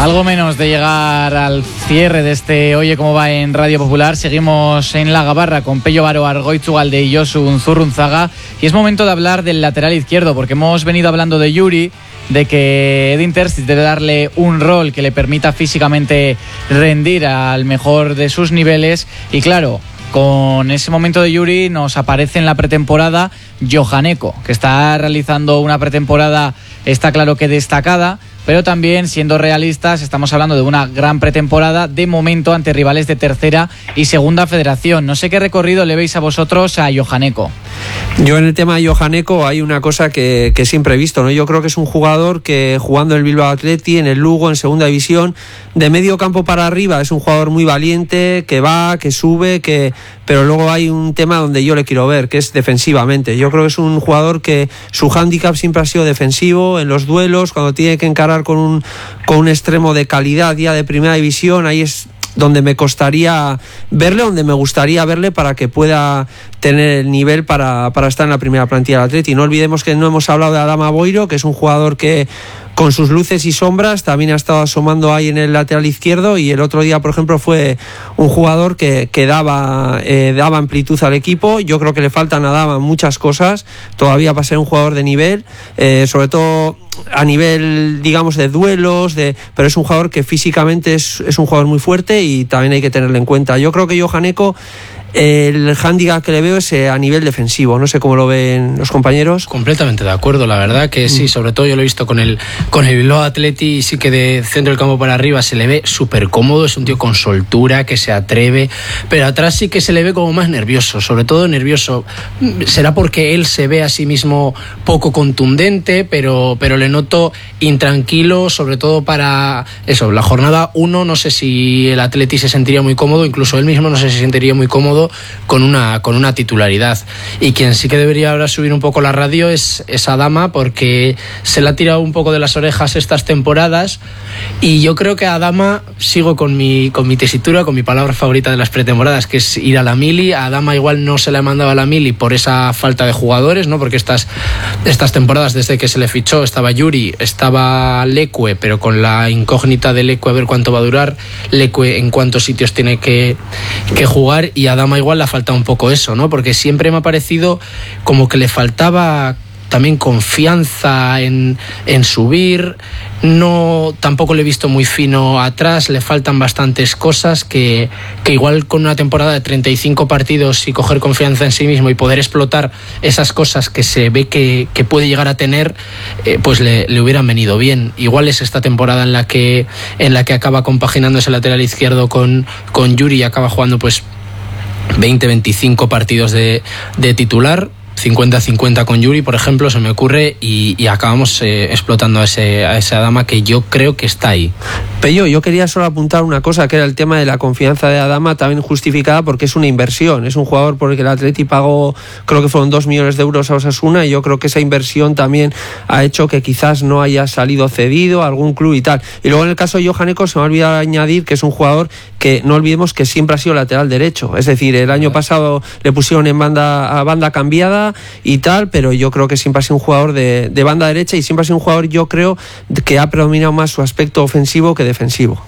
Algo menos de llegar al cierre de este Oye Cómo Va en Radio Popular. Seguimos en la gabarra con Pello Baro, Argoitz Ugalde y Josu Unzurrunzaga. Y es momento de hablar del lateral izquierdo, porque hemos venido hablando de Yuri, de que Edin Terzic debe darle un rol que le permita físicamente rendir al mejor de sus niveles. Y claro, con ese momento de Yuri nos aparece en la pretemporada Johaneko, que está realizando una pretemporada, está claro que destacada, pero también, siendo realistas, estamos hablando de una gran pretemporada de momento ante rivales de tercera y segunda federación. No sé qué recorrido le veis a vosotros a Johaneko. Yo en el tema de Johaneko hay una cosa que siempre he visto, ¿no? Yo creo que es un jugador que, jugando en el Bilbao Athletic, en el Lugo, en segunda división, de medio campo para arriba, es un jugador muy valiente, que va, que sube, pero luego hay un tema donde yo le quiero ver, que es defensivamente. Yo creo que es un jugador que su hándicap siempre ha sido defensivo, en los duelos, cuando tiene que encarar con un extremo de calidad ya de primera división, ahí es donde me costaría verle, donde me gustaría verle para que pueda tener el nivel para estar en la primera plantilla del Atleti. No olvidemos que no hemos hablado de Adama Boiro, que es un jugador que, con sus luces y sombras, también ha estado asomando ahí en el lateral izquierdo, y el otro día, por ejemplo, fue un jugador que daba amplitud al equipo. Yo creo que le faltan a Adama muchas cosas todavía para ser un jugador de nivel, sobre todo a nivel, digamos, de duelos, pero es un jugador que físicamente es un jugador muy fuerte y también hay que tenerlo en cuenta. Yo creo que Johaneko, el hándicap que le veo es a nivel defensivo. No sé cómo lo ven los compañeros. Completamente de acuerdo, la verdad que sí, sobre todo yo lo he visto con el Bilbao Athletic, y sí que de centro del campo para arriba se le ve súper cómodo, es un tío con soltura, que se atreve, pero atrás sí que se le ve como más nervioso, sobre todo nervioso. Será porque él se ve a sí mismo poco contundente, pero le noto intranquilo, sobre todo para eso, la jornada 1. No sé si el Athletic se sentiría muy cómodo, incluso él mismo no sé si se sentiría muy cómodo con una titularidad. Y quien sí que debería ahora subir un poco la radio es Adama, porque se le ha tirado un poco de las orejas estas temporadas, y yo creo que a Adama, sigo con mi tesitura, con mi palabra favorita de las pretemporadas, que es ir a la mili. A Adama igual no se le ha mandado a la mili por esa falta de jugadores, ¿no? Porque estas temporadas, desde que se le fichó, estaba Yuri, estaba Leque, pero con la incógnita de Leque a ver cuánto va a durar, Leque en cuántos sitios tiene que jugar, y a Adama igual le ha faltado un poco eso, ¿no? Porque siempre me ha parecido como que le faltaba también confianza en subir. No, tampoco le he visto muy fino atrás, le faltan bastantes cosas que igual con una temporada de 35 partidos y coger confianza en sí mismo y poder explotar esas cosas que se ve que puede llegar a tener, pues le hubieran venido bien. Igual es esta temporada en la que acaba compaginando ese lateral izquierdo con Yuri y acaba jugando pues 20-25 partidos de titular, 50-50 con Yuri, por ejemplo, se me ocurre, y acabamos explotando a ese Adama, que yo creo que está ahí. Pello, yo quería solo apuntar una cosa, que era el tema de la confianza de Adama, también justificada porque es una inversión, es un jugador por el que el Atleti pagó, creo que fueron 2 millones de euros a Osasuna, y yo creo que esa inversión también ha hecho que quizás no haya salido cedido a algún club y tal. Y luego en el caso de Johaneko se me ha olvidado añadir que es un jugador que no olvidemos que siempre ha sido lateral derecho, es decir, el año pasado le pusieron a banda cambiada y tal, pero yo creo que siempre ha sido un jugador de banda derecha, y siempre ha sido un jugador, yo creo, que ha predominado más su aspecto ofensivo que defensivo.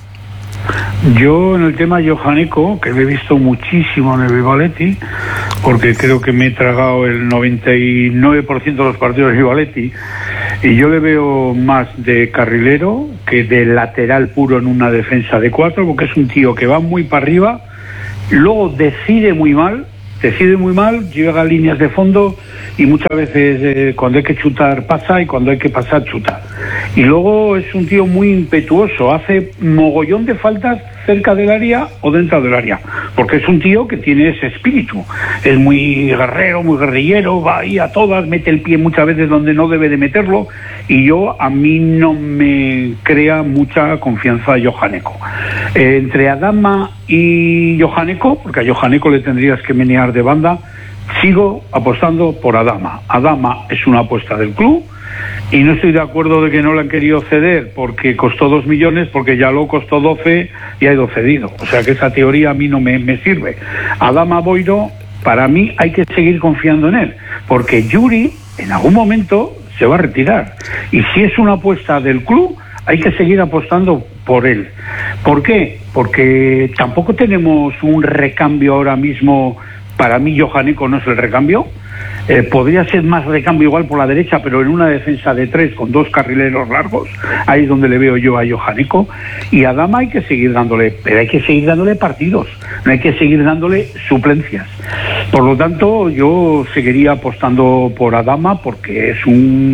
Yo en el tema Johaneko, que lo he visto muchísimo en el Bilbao Athletic, porque creo que me he tragado el 99% de los partidos del Bilbao Athletic, y yo le veo más de carrilero que de lateral puro en una defensa de 4, porque es un tío que va muy para arriba, luego decide muy mal, llega a líneas de fondo, y muchas veces cuando hay que chutar pasa, y cuando hay que pasar chuta. Y luego es un tío muy impetuoso, hace mogollón de faltas cerca del área o dentro del área, porque es un tío que tiene ese espíritu, es muy guerrero, muy guerrillero, va ahí a todas, mete el pie muchas veces donde no debe de meterlo, y a mí no me crea mucha confianza Johaneko. Entre Adama y Johaneko, porque a Johaneko le tendrías que menear de banda, sigo apostando por Adama. Adama es una apuesta del club, y no estoy de acuerdo de que no le han querido ceder porque costó 2 millones, porque ya lo costó 12 y ha ido cedido. O sea que esa teoría a mí no me sirve. Adama Boiro, para mí hay que seguir confiando en él, porque Yuri en algún momento se va a retirar, y si es una apuesta del club hay que seguir apostando por él. ¿Por qué? Porque tampoco tenemos un recambio ahora mismo. Para mí Johaneko no es el recambio. Podría ser más recambio igual por la derecha, pero en una defensa de 3 con 2 carrileros largos, ahí es donde le veo yo a Johaneko. Y a Adama hay que seguir dándole, pero hay que seguir dándole partidos, no hay que seguir dándole suplencias. Por lo tanto, yo seguiría apostando por Adama, porque es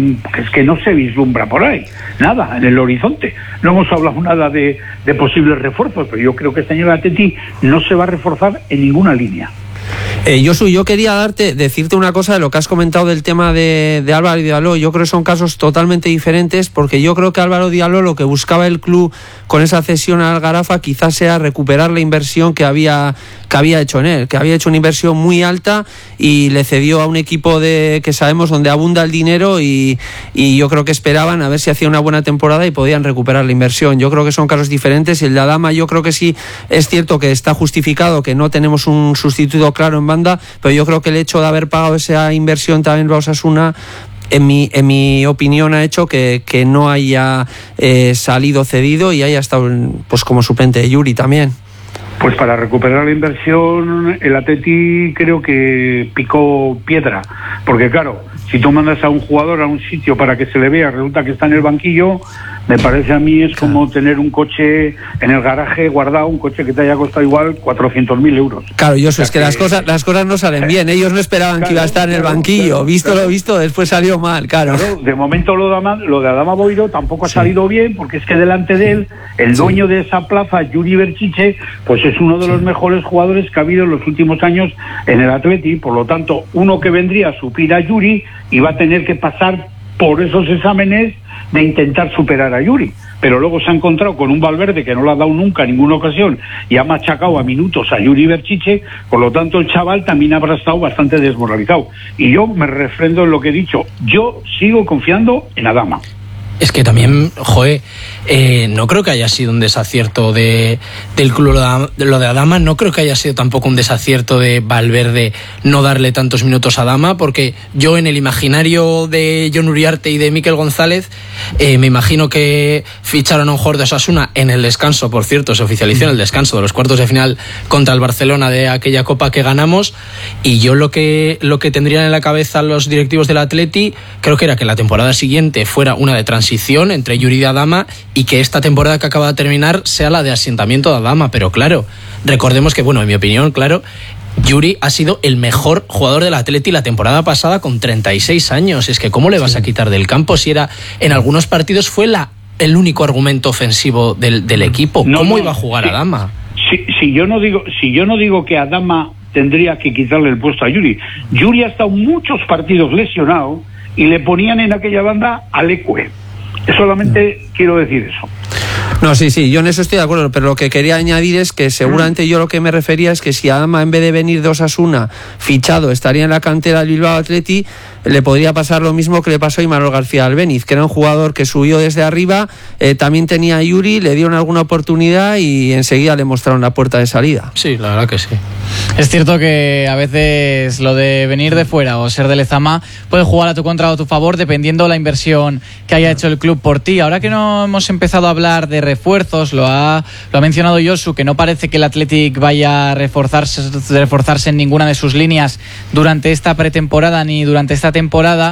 que no se vislumbra por ahí nada en el horizonte. No hemos hablado nada de posibles refuerzos, pero yo creo que este año el Atleti no se va a reforzar en ninguna línea. Josu, yo quería decirte una cosa de lo que has comentado del tema de Álvaro Diallo. Yo creo que son casos totalmente diferentes, porque yo creo que Álvaro Diallo, lo que buscaba el club con esa cesión al Garafa, quizás sea recuperar la inversión que había hecho en él, que había hecho una inversión muy alta y le cedió a un equipo que sabemos donde abunda el dinero, y yo creo que esperaban a ver si hacía una buena temporada y podían recuperar la inversión. Yo creo que son casos diferentes, y el de Adama yo creo que sí es cierto que está justificado, que no tenemos un sustituto claro en banda, pero yo creo que el hecho de haber pagado esa inversión también en Osasuna, en mi opinión, ha hecho que no haya salido cedido y haya estado pues como suplente de Yuri también. Pues para recuperar la inversión, el Atleti creo que picó piedra, porque claro, si tú mandas a un jugador a un sitio para que se le vea, resulta que está en el banquillo, me parece a mí es como tener un coche en el garaje guardado, un coche que te haya costado igual 400.000 euros. Claro, yo sé, es que las cosas no salen bien. Ellos no esperaban que iba a estar en el banquillo. Visto lo visto, después salió mal, claro. De momento lo de Adama Boiro tampoco ha salido bien, porque es que delante de él, el dueño de esa plaza, Yuri Berchiche, pues es uno de los mejores jugadores que ha habido en los últimos años en el Atleti. Por lo tanto, uno que vendría a suplir a Yuri iba a tener que pasar por esos exámenes de intentar superar a Yuri, pero luego se ha encontrado con un Valverde que no le ha dado nunca en ninguna ocasión y ha machacado a minutos a Yuri Berchiche. Por lo tanto, el chaval también habrá estado bastante desmoralizado, y yo me refrendo en lo que he dicho. Yo sigo confiando en Adama. Es que también, no creo que haya sido un desacierto del club lo de Adama. No creo que haya sido tampoco un desacierto de Valverde no darle tantos minutos a Adama, porque yo, en el imaginario de Jon Uriarte y de Mikel González, me imagino que ficharon a un jugador de Osasuna en el descanso. Por cierto, se oficializó en el descanso de los cuartos de final contra el Barcelona de aquella Copa que ganamos, y yo lo que tendrían en la cabeza los directivos del Atleti, creo que era que la temporada siguiente fuera una de transición entre Yuri y Adama, y que esta temporada que acaba de terminar sea la de asentamiento de Adama. Pero claro, recordemos que, bueno, en mi opinión, claro, Yuri ha sido el mejor jugador del Atleti la temporada pasada con 36 años. Es que ¿cómo le vas a quitar del campo si era, en algunos partidos fue el único argumento ofensivo del equipo? ¿Cómo iba a jugar Adama? Si yo no digo que Adama tendría que quitarle el puesto a Yuri. Yuri ha estado muchos partidos lesionado y le ponían en aquella banda a Leque. Solamente quiero decir eso. No, sí, yo en eso estoy de acuerdo, pero lo que quería añadir es que seguramente yo lo que me refería es que si Adama, en vez de venir de Osasuna fichado, estaría en la cantera del Bilbao Athletic, le podría pasar lo mismo que le pasó a Imanol García Albéniz, que era un jugador que subió desde arriba, también tenía a Yuri, le dieron alguna oportunidad y enseguida le mostraron la puerta de salida. Sí, la verdad que sí. Es cierto que a veces lo de venir de fuera o ser de Lezama puede jugar a tu contra o a tu favor, dependiendo la inversión que haya hecho el club por ti. Ahora que no hemos empezado a hablar de refuerzos, lo ha mencionado Josu, que no parece que el Athletic vaya a reforzarse en ninguna de sus líneas durante esta pretemporada ni durante esta temporada.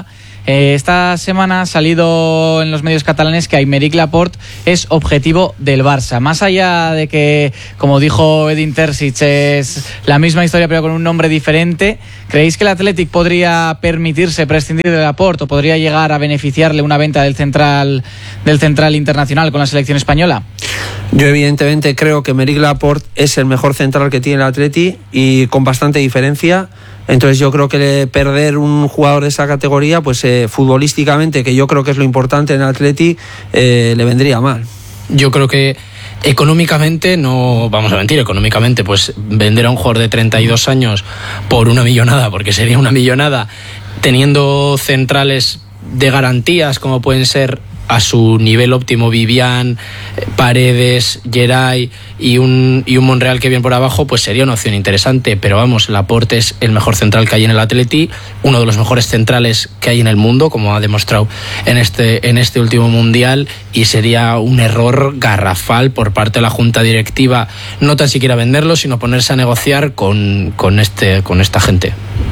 Esta semana ha salido en los medios catalanes que Aymeric Laporte es objetivo del Barça. Más allá de que, como dijo Edin Terzic, es la misma historia pero con un nombre diferente, ¿creéis que el Athletic podría permitirse prescindir de Laporte o podría llegar a beneficiarle una venta del central internacional con la selección española? Yo evidentemente creo que Aymeric Laporte es el mejor central que tiene el Athletic, y con bastante diferencia. Entonces yo creo que perder un jugador de esa categoría, pues futbolísticamente, que yo creo que es lo importante en el Athletic, le vendría mal. Yo creo que económicamente, no vamos a mentir, económicamente pues vender a un jugador de 32 años por una millonada, porque sería una millonada, teniendo centrales de garantías como pueden ser a su nivel óptimo Vivian, Paredes, Geray y un Monreal que viene por abajo, pues sería una opción interesante. Pero vamos, Laporte es el mejor central que hay en el Atleti, uno de los mejores centrales que hay en el mundo, como ha demostrado en este último mundial, y sería un error garrafal por parte de la junta directiva no tan siquiera venderlo, sino ponerse a negociar con esta gente.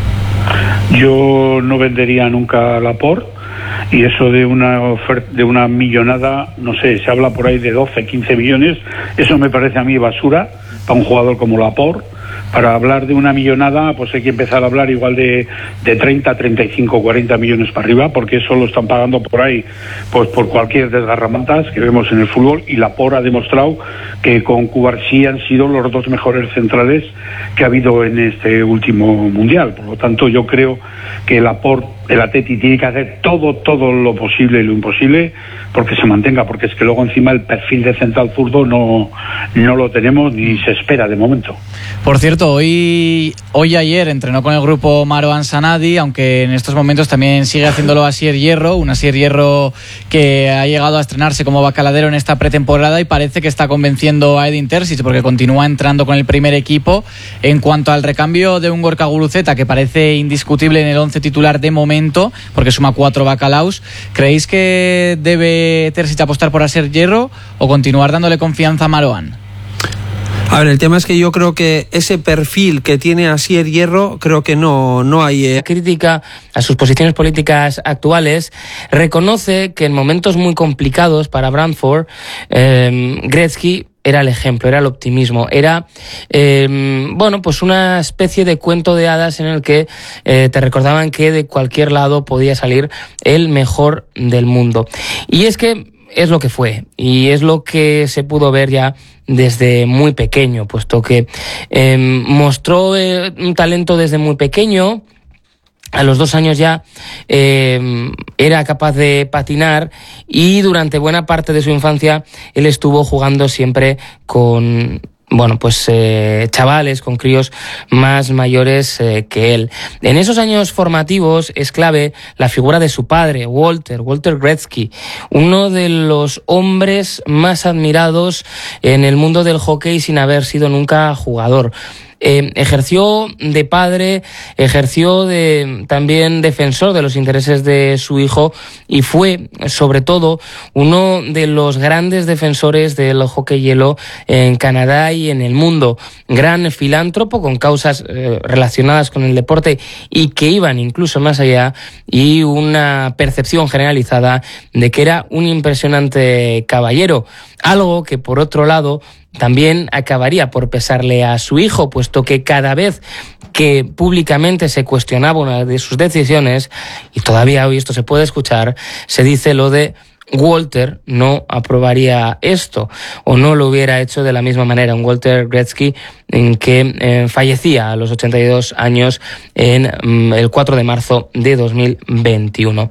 Yo no vendería nunca a Laporte, y eso de una millonada, no sé, se habla por ahí de 12, 15 millones, eso me parece a mí basura para un jugador como Laporte. Para hablar de una millonada, pues hay que empezar a hablar igual de 30, 35, 40 millones para arriba, porque eso lo están pagando por ahí, pues por cualquier desgarramantas que vemos en el fútbol, y Laporte ha demostrado que con Cubarsí han sido los dos mejores centrales que ha habido en este último mundial. Por lo tanto, yo creo que Laporte, el Atleti, tiene que hacer todo lo posible y lo imposible porque se mantenga, porque es que luego encima el perfil de central zurdo no lo tenemos ni se espera de momento. Por cierto, hoy y ayer entrenó con el grupo Marouane Sanadi, aunque en estos momentos también sigue haciéndolo Asier Hierro, un Asier Hierro que ha llegado a estrenarse como bacaladero en esta pretemporada y parece que está convenciendo a Edin Terzic porque continúa entrando con el primer equipo. En cuanto al recambio de un Gorka Guruceta, que parece indiscutible en el 11 titular de momento, porque suma 4 bacalaos, ¿creéis que debe Terzic apostar por Asier Hierro o continuar dándole confianza a Marouane? A ver, el tema es que yo creo que ese perfil que tiene Asier Hierro, creo que no hay... Crítica a sus posiciones políticas actuales, reconoce que en momentos muy complicados para Brentford, Gretzky era el ejemplo, era el optimismo, era pues una especie de cuento de hadas en el que te recordaban que de cualquier lado podía salir el mejor del mundo. Y es que es lo que fue, y es lo que se pudo ver ya desde muy pequeño, puesto que mostró un talento desde muy pequeño. A los 2 años ya era capaz de patinar, y durante buena parte de su infancia él estuvo jugando siempre con chavales, con críos más mayores que él. En esos años formativos es clave la figura de su padre, Walter Gretzky, uno de los hombres más admirados en el mundo del hockey sin haber sido nunca jugador. Ejerció de padre, ejerció de también defensor de los intereses de su hijo, y fue sobre todo uno de los grandes defensores del hockey hielo en Canadá y en el mundo. Gran filántropo con causas relacionadas con el deporte y que iban incluso más allá, y una percepción generalizada de que era un impresionante caballero, algo que por otro lado también acabaría por pesarle a su hijo, puesto que cada vez que públicamente se cuestionaba una de sus decisiones, y todavía hoy esto se puede escuchar, se dice lo de Walter no aprobaría esto, o no lo hubiera hecho de la misma manera. Un Walter Gretzky que fallecía a los 82 años en el 4 de marzo de 2021.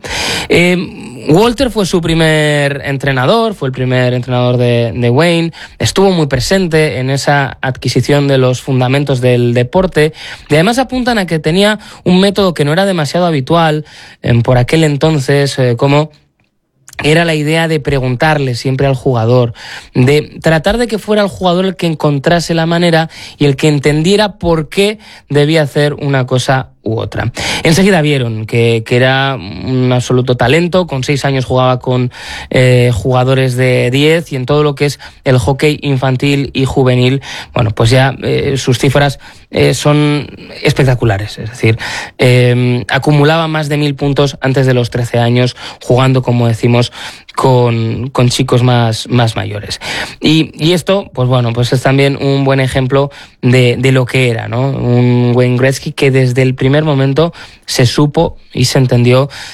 Walter fue su primer entrenador, fue el primer entrenador de Wayne, estuvo muy presente en esa adquisición de los fundamentos del deporte, y además apuntan a que tenía un método que no era demasiado habitual por aquel entonces, como era la idea de preguntarle siempre al jugador, de tratar de que fuera el jugador el que encontrase la manera y el que entendiera por qué debía hacer una cosa u otra. Enseguida vieron que era un absoluto talento. Con 6 años jugaba con jugadores de 10, y en todo lo que es el hockey infantil y juvenil, pues ya sus cifras son espectaculares. Es decir, acumulaba más de 1000 puntos antes de los 13 años, jugando, como decimos, con chicos más mayores. Y esto, pues es también un buen ejemplo de lo que era, ¿no? Un Wayne Gretzky que desde el primer momento se supo y se entendió